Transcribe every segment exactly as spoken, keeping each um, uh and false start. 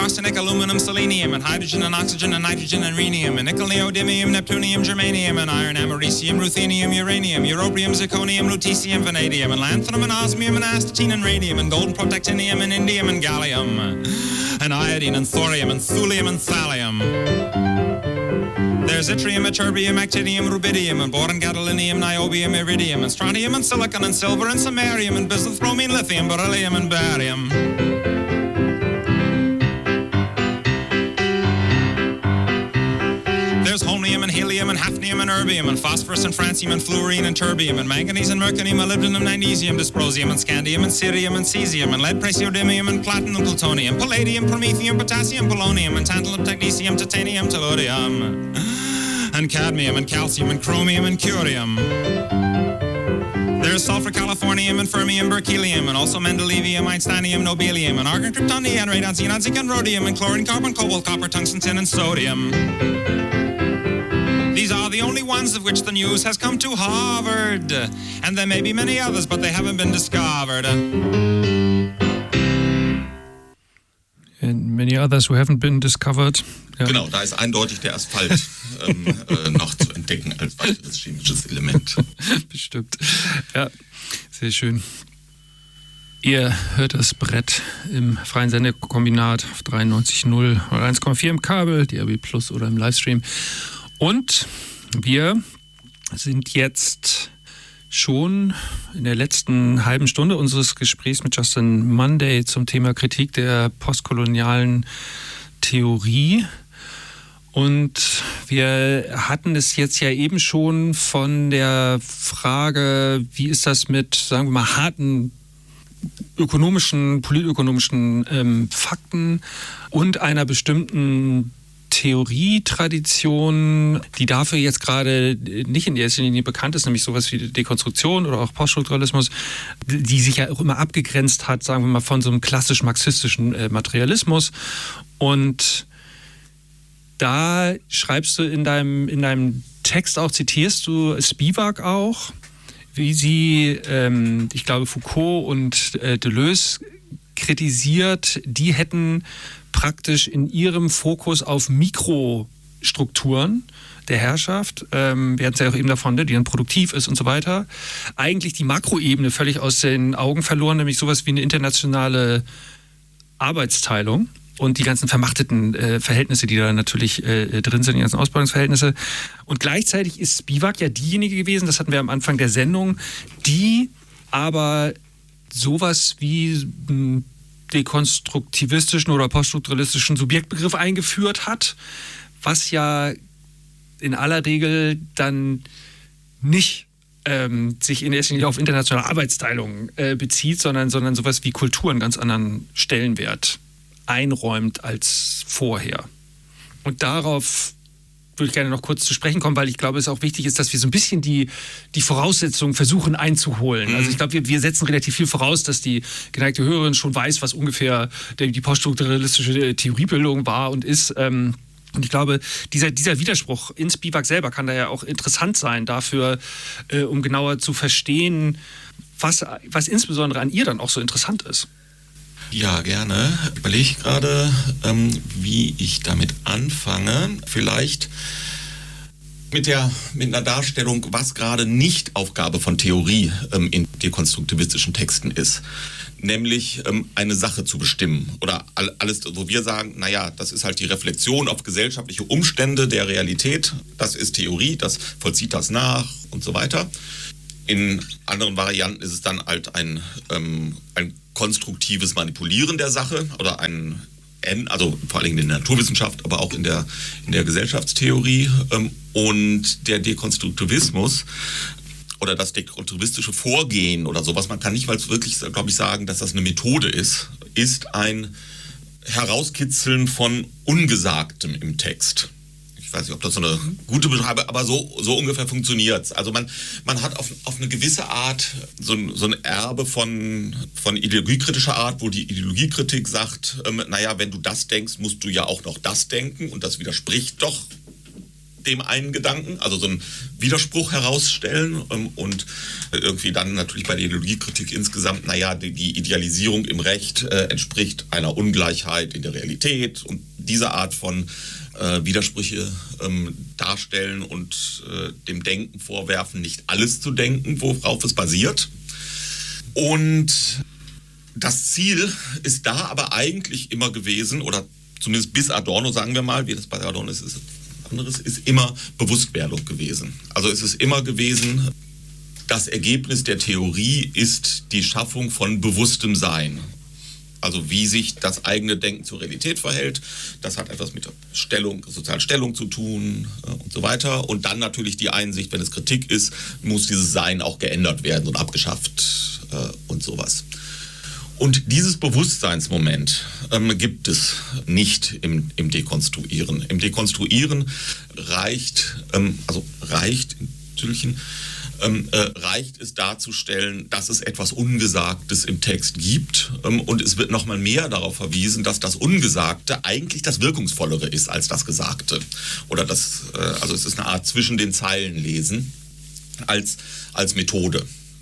arsenic, aluminum, selenium, and hydrogen and oxygen and nitrogen and rhenium, and nickel, neodymium, neptunium, germanium, and iron, americium, ruthenium, uranium, europium, zirconium, lutetium, vanadium, and lanthanum, and osmium, and astatine, and radium, and golden protactinium, and indium, and gallium, and iodine, and thorium, and thulium, and thallium. There's yttrium, ytterbium, actinium, rubidium, and boron, gadolinium, niobium, iridium, and strontium, and silicon, and silver, and samarium, and bismuth, bromine, lithium, beryllium, and barium. There's holmium, and helium, and hafnium, and erbium, and phosphorus, and francium, and fluorine, and terbium, and manganese, and mercury, molybdenum, magnesium, dysprosium, and scandium, and cerium, and cesium, and lead, praseodymium, and platinum, plutonium, palladium, promethium, potassium, polonium, and tantalum, technetium, titanium, tellurium, and cadmium, and calcium, and chromium, and curium. There's sulfur, californium, and fermium, berkelium, and also mendelevium, einsteinium, nobelium, and argon, krypton, neon, radon, xenon, zinc, and rhodium, and chlorine, carbon, cobalt, copper, tungsten, tin, and sodium. These are the only ones of which the news has come to Harvard. And there may be many others, but they haven't been discovered. And many others who haven't been discovered. Ja. Genau, da ist eindeutig der Asphalt ähm, äh, noch zu entdecken als weiteres chemisches Element. Bestimmt. Ja, sehr schön. Ihr hört das Brett im freien Sendekombinat auf dreiundneunzig Komma null oder eins Komma vier im Kabel, D A B Plus oder im Livestream. Und wir sind jetzt schon in der letzten halben Stunde unseres Gesprächs mit Justin Monday zum Thema Kritik der postkolonialen Theorie. Und wir hatten es jetzt ja eben schon von der Frage, wie ist das mit, sagen wir mal, harten ökonomischen, politökonomischen ähm, Fakten und einer bestimmten Theorietradition, die dafür jetzt gerade nicht in erster Linie bekannt ist, nämlich sowas wie Dekonstruktion oder auch Poststrukturalismus, die sich ja auch immer abgegrenzt hat, sagen wir mal, von so einem klassisch marxistischen äh, Materialismus. Und da schreibst du in deinem, in deinem Text auch, zitierst du Spivak auch, wie sie, ähm, ich glaube, Foucault und äh, Deleuze kritisiert, die hätten praktisch in ihrem Fokus auf Mikrostrukturen der Herrschaft, ähm, wir hatten es ja auch eben davon, ne, die dann produktiv ist und so weiter, eigentlich die Makroebene völlig aus den Augen verloren, nämlich sowas wie eine internationale Arbeitsteilung und die ganzen vermachteten äh, Verhältnisse, die da natürlich äh, drin sind, die ganzen Ausbeutungsverhältnisse. Und gleichzeitig ist Spivak ja diejenige gewesen, das hatten wir am Anfang der Sendung, die aber sowas wie einen dekonstruktivistischen oder poststrukturalistischen Subjektbegriff eingeführt hat, was ja in aller Regel dann nicht ähm, sich in erster Linie auf internationale Arbeitsteilung äh, bezieht, sondern, sondern sowas wie Kultur einen ganz anderen Stellenwert einräumt als vorher. Und darauf würde ich gerne noch kurz zu sprechen kommen, weil ich glaube, es auch wichtig ist, dass wir so ein bisschen die, die Voraussetzungen versuchen einzuholen. Mhm. Also ich glaube, wir, wir setzen relativ viel voraus, dass die geneigte Hörerin schon weiß, was ungefähr die, die poststrukturalistische Theoriebildung war und ist. Ähm, und ich glaube, dieser, dieser Widerspruch in Spivak selber kann da ja auch interessant sein dafür, äh, um genauer zu verstehen, was, was insbesondere an ihr dann auch so interessant ist. Ja, gerne. Ich überlege gerade, ähm, wie ich damit anfange. Vielleicht mit, der, mit einer Darstellung, was gerade nicht Aufgabe von Theorie ähm, in dekonstruktivistischen Texten ist. Nämlich ähm, eine Sache zu bestimmen. Oder all, alles, wo wir sagen, naja, das ist halt die Reflexion auf gesellschaftliche Umstände der Realität. Das ist Theorie, das vollzieht das nach und so weiter. In anderen Varianten ist es dann halt ein, ähm, ein konstruktives Manipulieren der Sache oder ein, also vor allem in der Naturwissenschaft, aber auch in der, in der Gesellschaftstheorie. Ähm, und der Dekonstruktivismus oder das dekonstruktivistische Vorgehen oder sowas, man kann nicht mal wirklich, glaube ich, sagen, dass das eine Methode ist, ist ein Herauskitzeln von Ungesagtem im Text. Ich weiß nicht, ob das so eine gute Beschreibung ist, aber so, so ungefähr funktioniert es. Also man, man hat auf, auf eine gewisse Art so ein, so ein Erbe von, von ideologiekritischer Art, wo die Ideologiekritik sagt, ähm, naja, wenn du das denkst, musst du ja auch noch das denken und das widerspricht doch dem einen Gedanken, also so einen Widerspruch herausstellen ähm, und irgendwie dann natürlich bei der Ideologiekritik insgesamt, naja, die, die Idealisierung im Recht äh, entspricht einer Ungleichheit in der Realität und diese Art von äh, Widersprüche ähm, darstellen und äh, dem Denken vorwerfen, nicht alles zu denken, worauf es basiert. Und das Ziel ist da aber eigentlich immer gewesen, oder zumindest bis Adorno, sagen wir mal, wie das bei Adorno ist, ist anderes, ist immer Bewusstwerdung gewesen. Also es ist immer gewesen, das Ergebnis der Theorie ist die Schaffung von bewusstem Sein. Also wie sich das eigene Denken zur Realität verhält, das hat etwas mit der Stellung, sozialen Stellung zu tun äh, und so weiter. Und dann natürlich die Einsicht, wenn es Kritik ist, muss dieses Sein auch geändert werden und abgeschafft äh, und sowas. Und dieses Bewusstseinsmoment ähm, gibt es nicht im, im Dekonstruieren. Im Dekonstruieren reicht, ähm, also reicht in Tüllchen, ähm, äh, reicht es darzustellen, dass es etwas Ungesagtes im Text gibt. Ähm, und es wird nochmal mehr darauf verwiesen, dass das Ungesagte eigentlich das Wirkungsvollere ist als das Gesagte. Oder das, äh, also es ist eine Art zwischen den Zeilen lesen als, als Methode.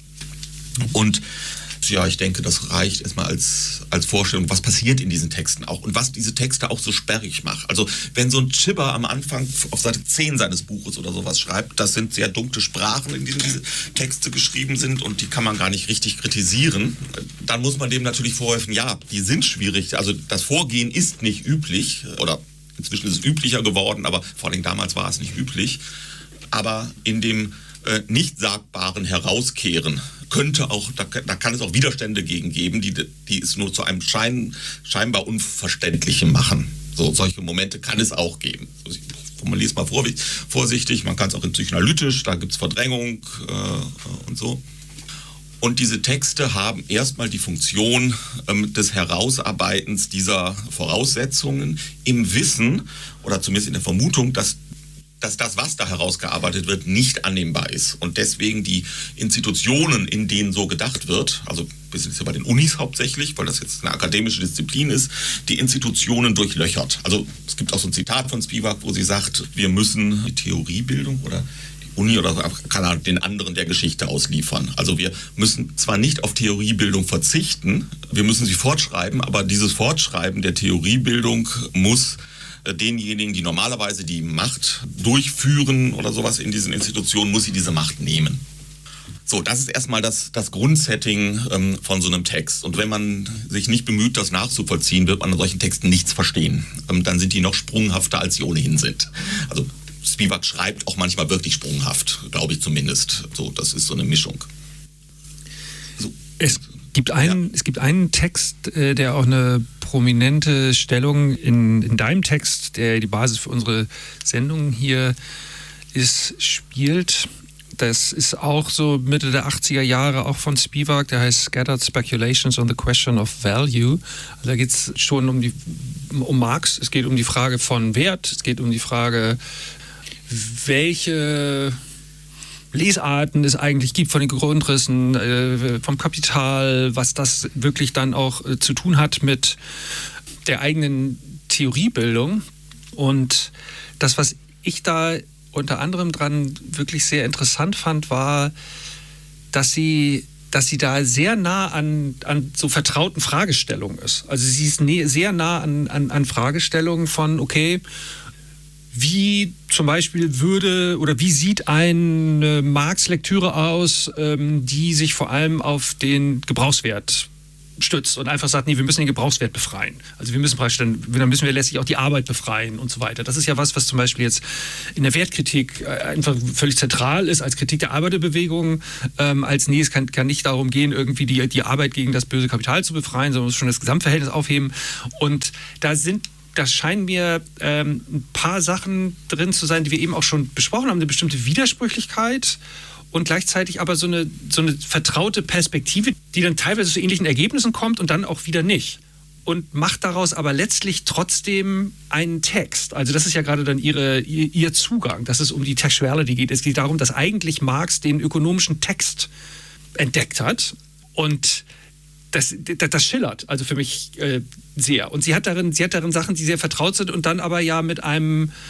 Und ja, ich denke, das reicht erstmal als, als Vorstellung, was passiert in diesen Texten auch und was diese Texte auch so sperrig macht. Also wenn so ein Chibber am Anfang auf Seite zehn seines Buches oder sowas schreibt, das sind sehr dunkle Sprachen, in denen diese Texte geschrieben sind und die kann man gar nicht richtig kritisieren, dann muss man dem natürlich vorwerfen, ja, die sind schwierig, also das Vorgehen ist nicht üblich oder inzwischen ist es üblicher geworden, aber vor allem damals war es nicht üblich, aber in dem äh, Nicht-Sagbaren herauskehren könnte auch, da, da kann es auch Widerstände gegen geben, die, die es nur zu einem Schein, scheinbar Unverständlichem machen. So, solche Momente kann es auch geben. Ich formuliere es mal vorsichtig, man kann es auch in psychoanalytisch, da gibt es Verdrängung äh, und so. Und diese Texte haben erstmal die Funktion ähm, des Herausarbeitens dieser Voraussetzungen im Wissen oder zumindest in der Vermutung, dass dass das, was da herausgearbeitet wird, nicht annehmbar ist. Und deswegen die Institutionen, in denen so gedacht wird, also wir sind ja bei den Unis hauptsächlich, weil das jetzt eine akademische Disziplin ist, die Institutionen durchlöchert. Also es gibt auch so ein Zitat von Spivak, wo sie sagt, wir müssen die Theoriebildung oder die Uni oder kann er den anderen der Geschichte ausliefern. Also wir müssen zwar nicht auf Theoriebildung verzichten, wir müssen sie fortschreiben, aber dieses Fortschreiben der Theoriebildung muss denjenigen, die normalerweise die Macht durchführen oder sowas in diesen Institutionen, muss sie diese Macht nehmen. So, das ist erstmal das, das Grundsetting ähm, von so einem Text. Und wenn man sich nicht bemüht, das nachzuvollziehen, wird man in solchen Texten nichts verstehen. Ähm, dann sind die noch sprunghafter, als sie ohnehin sind. Also Spivak schreibt auch manchmal wirklich sprunghaft, glaube ich zumindest. So, das ist so eine Mischung. So. Es gibt einen, ja. es gibt einen Text, äh, der auch eine prominente Stellung in, in deinem Text, der die Basis für unsere Sendung hier ist, spielt. Das ist auch so Mitte der achtziger Jahre, auch von Spivak, der heißt Scattered Speculations on the Question of Value. Also da geht es schon um, die, um Marx, es geht um die Frage von Wert, es geht um die Frage, welche Lesarten es eigentlich gibt von den Grundrissen, äh, vom Kapital, was das wirklich dann auch äh, zu tun hat mit der eigenen Theoriebildung. Und das, was ich da unter anderem dran wirklich sehr interessant fand, war, dass sie, dass sie da sehr nah an, an so vertrauten Fragestellungen ist. Also sie ist ne, sehr nah an, an, an Fragestellungen von, okay, wie zum Beispiel würde oder wie sieht eine Marx-Lektüre aus, ähm, die sich vor allem auf den Gebrauchswert stützt und einfach sagt, nee, wir müssen den Gebrauchswert befreien. Also wir müssen praktisch dann, dann müssen wir letztlich auch die Arbeit befreien und so weiter. Das ist ja was, was zum Beispiel jetzt in der Wertkritik einfach völlig zentral ist, als Kritik der Arbeiterbewegung, ähm, als nee, es kann, kann nicht darum gehen, irgendwie die, die Arbeit gegen das böse Kapital zu befreien, sondern man muss schon das Gesamtverhältnis aufheben. Und da sind Da scheinen mir ähm, ein paar Sachen drin zu sein, die wir eben auch schon besprochen haben, eine bestimmte Widersprüchlichkeit und gleichzeitig aber so eine, so eine vertraute Perspektive, die dann teilweise zu ähnlichen Ergebnissen kommt und dann auch wieder nicht. Und macht daraus aber letztlich trotzdem einen Text. Also das ist ja gerade dann ihre, ihr, ihr Zugang, dass es um die Textuality geht. Es geht darum, dass eigentlich Marx den ökonomischen Text entdeckt hat und Das, das, das schillert, also für mich äh, sehr. Und sie hat darin, sie hat darin Sachen, die sehr vertraut sind und dann aber ja mit einem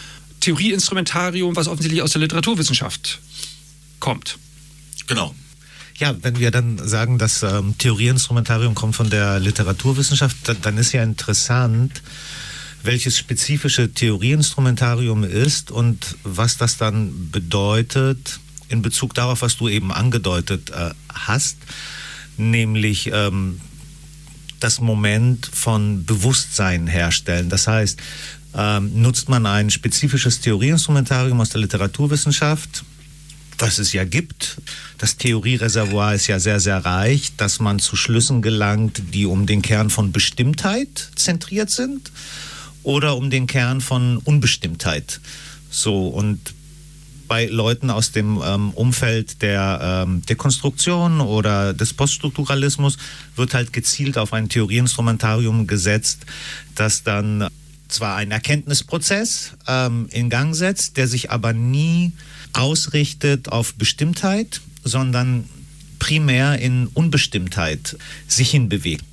Theorieinstrumentarium, was offensichtlich aus der Literaturwissenschaft kommt. Genau. Ja, wenn wir dann sagen, das ähm, Theorieinstrumentarium kommt von der Literaturwissenschaft, dann, dann ist ja interessant, welches spezifische Theorieinstrumentarium ist und was das dann bedeutet in Bezug darauf, was du eben angedeutet äh, hast, nämlich ähm, das Moment von Bewusstsein herstellen. Das heißt, ähm, nutzt man ein spezifisches Theorieinstrumentarium aus der Literaturwissenschaft, was es ja gibt. Das Theoriereservoir ist ja sehr, sehr reich, dass man zu Schlüssen gelangt, die um den Kern von Bestimmtheit zentriert sind oder um den Kern von Unbestimmtheit. So, und bei Leuten aus dem ähm, Umfeld der ähm, Dekonstruktion oder des Poststrukturalismus wird halt gezielt auf ein Theorieinstrumentarium gesetzt, das dann zwar einen Erkenntnisprozess ähm, in Gang setzt, der sich aber nie ausrichtet auf Bestimmtheit, sondern primär in Unbestimmtheit sich hinbewegt.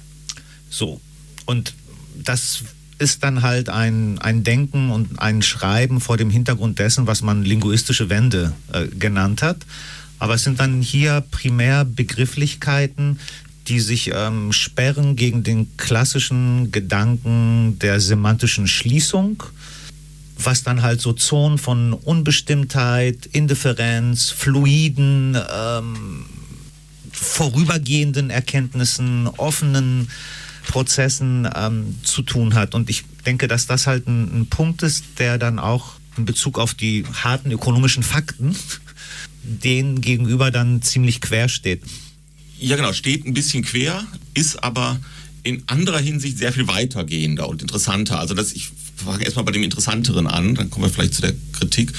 So, und das ist dann halt ein, ein Denken und ein Schreiben vor dem Hintergrund dessen, was man linguistische Wende äh, genannt hat. Aber es sind dann hier primär Begrifflichkeiten, die sich ähm, sperren gegen den klassischen Gedanken der semantischen Schließung, was dann halt so Zonen von Unbestimmtheit, Indifferenz, fluiden, ähm, vorübergehenden Erkenntnissen, offenen Prozessen ähm, zu tun hat. Und ich denke, dass das halt ein, ein Punkt ist, der dann auch in Bezug auf die harten ökonomischen Fakten denen gegenüber dann ziemlich quer steht. Ja genau, steht ein bisschen quer, ist aber in anderer Hinsicht sehr viel weitergehender und interessanter. Also das, ich fange erstmal bei dem Interessanteren an, dann kommen wir vielleicht zu der Kritik,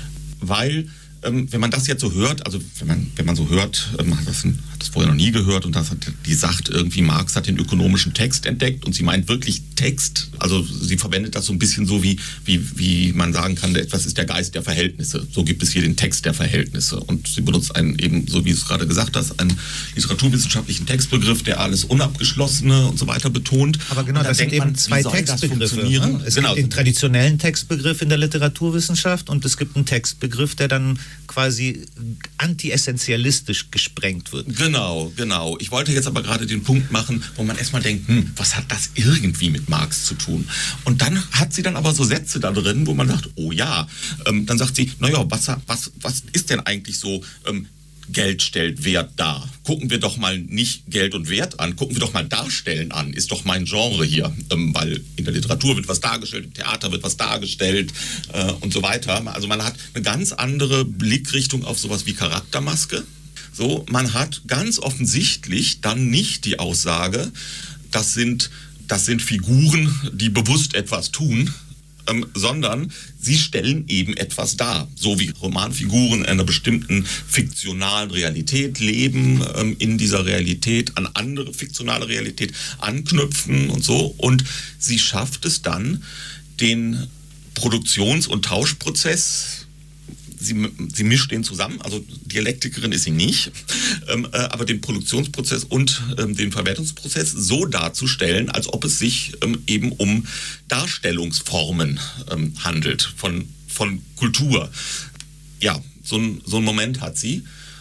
weil ähm, wenn man das jetzt so hört, also wenn man, wenn man so hört, ähm, hat, das, hat das vorher noch nie gehört und das hat, die sagt irgendwie, Marx hat den ökonomischen Text entdeckt und sie meint wirklich Text, also sie verwendet das so ein bisschen so wie, wie, wie man sagen kann, etwas ist der Geist der Verhältnisse, so gibt es hier den Text der Verhältnisse und sie benutzt einen eben, so wie du es gerade gesagt hast, einen literaturwissenschaftlichen Textbegriff, der alles Unabgeschlossene und so weiter betont. Aber genau, das sind eben man, zwei Textbegriffe. Ne? Es genau. gibt den traditionellen Textbegriff in der Literaturwissenschaft und es gibt einen Textbegriff, der dann quasi anti-essentialistisch gesprengt wird. Genau, genau. Ich wollte jetzt aber gerade den Punkt machen, wo man erstmal denkt, hm, was hat das irgendwie mit Marx zu tun? Und dann hat sie dann aber so Sätze da drin, wo man sagt, oh ja. Ähm, dann sagt sie, naja, was, was, was ist denn eigentlich so, ähm, Geld stellt Wert dar. Gucken wir doch mal nicht Geld und Wert an, gucken wir doch mal Darstellen an, ist doch mein Genre hier, ähm, weil in der Literatur wird was dargestellt, im Theater wird was dargestellt äh, und so weiter. Also man hat eine ganz andere Blickrichtung auf sowas wie Charaktermaske. So, man hat ganz offensichtlich dann nicht die Aussage, das sind, das sind Figuren, die bewusst etwas tun, Ähm, sondern sie stellen eben etwas dar. So wie Romanfiguren in einer bestimmten fiktionalen Realität leben, ähm, in dieser Realität an andere fiktionale Realität anknüpfen und so. Und sie schafft es dann, den Produktions- und Tauschprozess, sie, sie mischt den zusammen, also Dialektikerin ist sie nicht, ähm, äh, aber den Produktionsprozess und ähm, den Verwertungsprozess so darzustellen, als ob es sich ähm, eben um Darstellungsformen ähm, handelt von, von Kultur. Ja, so ein, so ein Moment hat sie.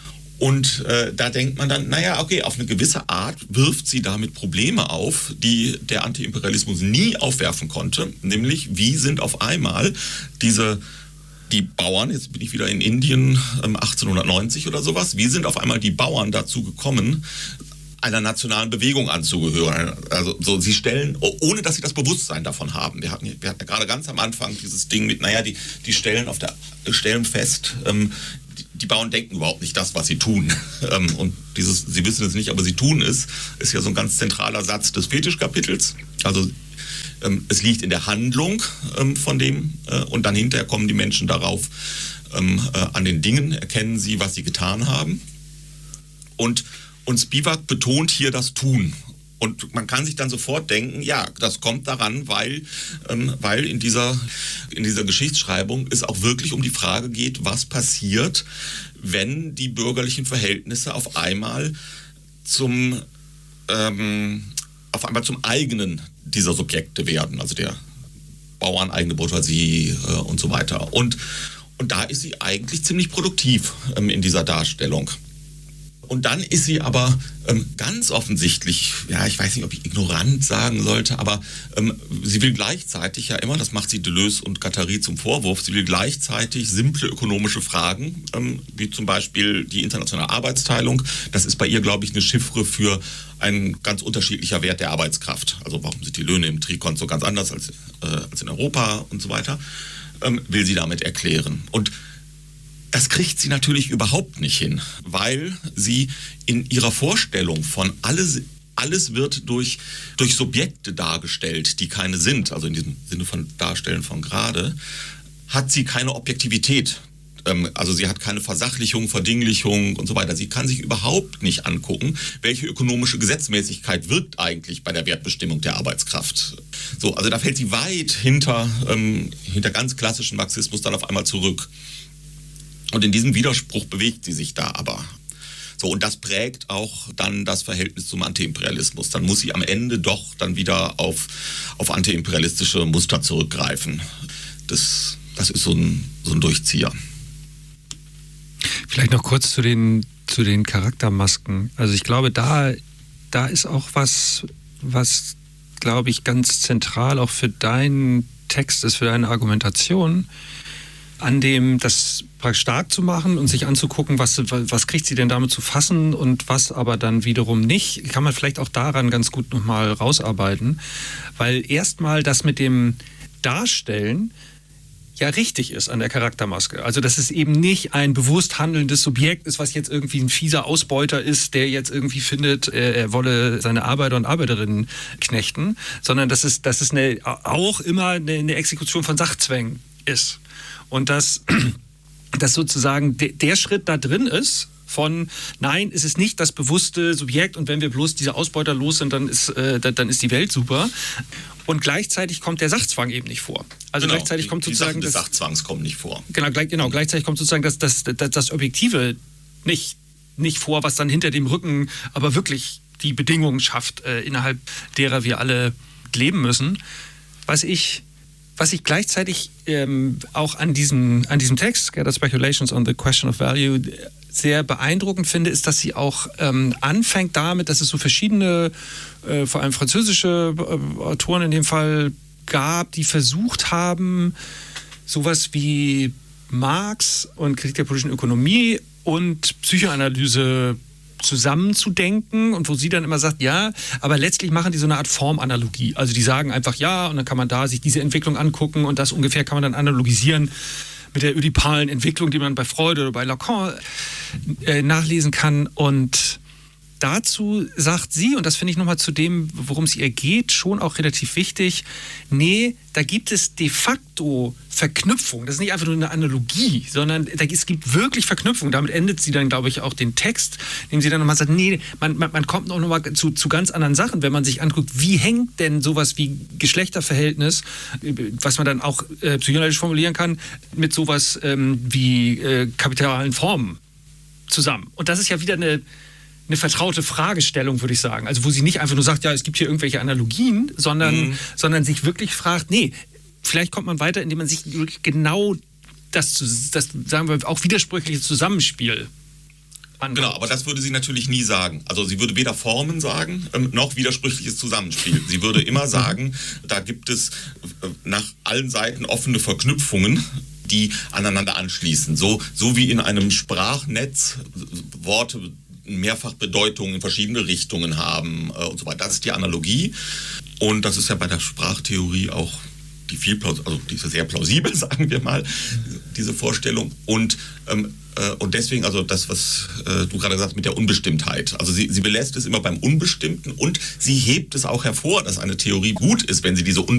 Und äh, da denkt man dann, naja, okay, auf eine gewisse Art wirft sie damit Probleme auf, die der Antiimperialismus nie aufwerfen konnte, nämlich wie sind auf einmal diese die Bauern, jetzt bin ich wieder in Indien, achtzehnhundertneunzig oder sowas, wie sind auf einmal die Bauern dazu gekommen, einer nationalen Bewegung anzugehören? Also so, sie stellen, ohne dass sie das Bewusstsein davon haben. Wir hatten, wir hatten ja gerade ganz am Anfang dieses Ding mit, naja, die, die stellen, auf der, stellen fest, ähm, die, die Bauern denken überhaupt nicht das, was sie tun. Ähm, und dieses, sie wissen es nicht, aber sie tun es, ist ja so ein ganz zentraler Satz des Fetischkapitels. Also es liegt in der Handlung ähm, von dem äh, und dann hinterher kommen die Menschen darauf, ähm, äh, an den Dingen erkennen sie, was sie getan haben. Und, und Spivak betont hier das Tun. Und man kann sich dann sofort denken, ja, das kommt daran, weil, ähm, weil in dieser, in dieser Geschichtsschreibung es auch wirklich um die Frage geht, was passiert, wenn die bürgerlichen Verhältnisse auf einmal zum ähm, auf einmal zum eigenen dieser Subjekte werden, also der bauerneigene Bourgeoisie äh, und so weiter. Und, und da ist sie eigentlich ziemlich produktiv ähm, in dieser Darstellung. Und dann ist sie aber ähm, ganz offensichtlich, ja, ich weiß nicht, ob ich ignorant sagen sollte, aber ähm, sie will gleichzeitig ja immer, das macht sie Deleuze und Guattari zum Vorwurf, sie will gleichzeitig simple ökonomische Fragen, ähm, wie zum Beispiel die internationale Arbeitsteilung. Das ist bei ihr, glaube ich, eine Chiffre für ein ganz unterschiedlicher Wert der Arbeitskraft. Also warum sind die Löhne im Trikont so ganz anders als, äh, als in Europa und so weiter, ähm, will sie damit erklären. Und das kriegt sie natürlich überhaupt nicht hin, weil sie in ihrer Vorstellung von alles, alles wird durch, durch Subjekte dargestellt, die keine sind, also in diesem Sinne von Darstellen von gerade, hat sie keine Objektivität. Ähm, also sie hat keine Versachlichung, Verdinglichung und so weiter. Sie kann sich überhaupt nicht angucken, welche ökonomische Gesetzmäßigkeit wirkt eigentlich bei der Wertbestimmung der Arbeitskraft. So, also da fällt sie weit hinter, ähm, hinter ganz klassischen Marxismus dann auf einmal zurück. Und in diesem Widerspruch bewegt sie sich da aber. So, und das prägt auch dann das Verhältnis zum Antiimperialismus. Dann muss sie am Ende doch dann wieder auf, auf antiimperialistische Muster zurückgreifen. Das, das ist so ein, so ein Durchzieher. Vielleicht noch kurz zu den, zu den Charaktermasken. Also ich glaube, da, da ist auch was, was, glaube ich, ganz zentral auch für deinen Text ist, für deine Argumentation, an dem das praktisch stark zu machen und sich anzugucken, was, was kriegt sie denn damit zu fassen und was aber dann wiederum nicht, kann man vielleicht auch daran ganz gut nochmal rausarbeiten, weil erstmal das mit dem Darstellen ja richtig ist an der Charaktermaske. Also dass es eben nicht ein bewusst handelndes Subjekt ist, was jetzt irgendwie ein fieser Ausbeuter ist, der jetzt irgendwie findet, er wolle seine Arbeiter und Arbeiterinnen knechten, sondern dass es, dass es eine, auch immer eine, eine Exekution von Sachzwängen ist. Und dass, dass sozusagen de, der Schritt da drin ist, von nein, es ist nicht das bewusste Subjekt und wenn wir bloß diese Ausbeuter los sind, dann ist, äh, dann ist die Welt super. Und gleichzeitig kommt der Sachzwang eben nicht vor. Also genau, gleichzeitig die, kommt sozusagen die Sachen des das, Sachzwangs kommen nicht vor. Genau, gleich, genau gleichzeitig kommt sozusagen das, das, das, das Objektive nicht, nicht vor, was dann hinter dem Rücken aber wirklich die Bedingungen schafft, äh, innerhalb derer wir alle leben müssen. Was ich Was ich gleichzeitig ähm, auch an diesem, an diesem Text, Scattered Speculations on the Question of Value, sehr beeindruckend finde, ist, dass sie auch ähm, anfängt damit, dass es so verschiedene, äh, vor allem französische äh, Autoren in dem Fall gab, die versucht haben, sowas wie Marx und Kritik der politischen Ökonomie und Psychoanalyse zusammenzudenken und wo sie dann immer sagt, ja, aber letztlich machen die so eine Art Formanalogie. Also die sagen einfach ja und dann kann man da sich diese Entwicklung angucken und das ungefähr kann man dann analogisieren mit der ödipalen Entwicklung, die man bei Freud oder bei Lacan äh, nachlesen kann. Und dazu sagt sie, und das finde ich nochmal zu dem, worum es ihr geht, schon auch relativ wichtig, nee, da gibt es de facto Verknüpfung. Das ist nicht einfach nur eine Analogie, sondern da, es gibt wirklich Verknüpfung. Damit endet sie dann, glaube ich, auch den Text, indem sie dann nochmal sagt, nee, man, man, man kommt noch mal zu, zu ganz anderen Sachen, wenn man sich anguckt, wie hängt denn sowas wie Geschlechterverhältnis, was man dann auch äh, psychoanalytisch formulieren kann, mit sowas ähm, wie äh, kapitalen Formen zusammen. Und das ist ja wieder eine eine vertraute Fragestellung, würde ich sagen. Also wo sie nicht einfach nur sagt, ja, es gibt hier irgendwelche Analogien, sondern, mhm. sondern sich wirklich fragt, nee, vielleicht kommt man weiter, indem man sich wirklich genau das, das sagen wir, auch widersprüchliche Zusammenspiel anguckt. Genau, aber das würde sie natürlich nie sagen. Also sie würde weder Formen sagen, ähm, noch widersprüchliches Zusammenspiel. Sie würde immer sagen, da gibt es äh, nach allen Seiten offene Verknüpfungen, die aneinander anschließen. So, so wie in einem Sprachnetz Worte Mehrfachbedeutungen in verschiedene Richtungen haben äh, und so weiter. Das ist die Analogie und das ist ja bei der Sprachtheorie auch die viel plaus- also die ist sehr plausibel, sagen wir mal, diese Vorstellung und ähm, äh, und deswegen also das, was äh, du gerade gesagt hast mit der Unbestimmtheit. Also sie, sie belässt es immer beim Unbestimmten und sie hebt es auch hervor, dass eine Theorie gut ist, wenn sie diese